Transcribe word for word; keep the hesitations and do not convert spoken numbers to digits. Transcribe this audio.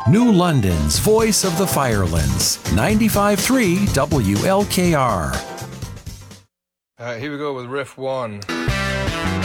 New London's voice of the Firelands, ninety-five point three W L K R. Uh, here we go with riff one.